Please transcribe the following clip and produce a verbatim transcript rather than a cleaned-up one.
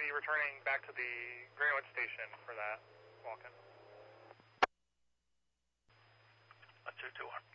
be returning back to the Greenwood station for that walk-in. One two two one.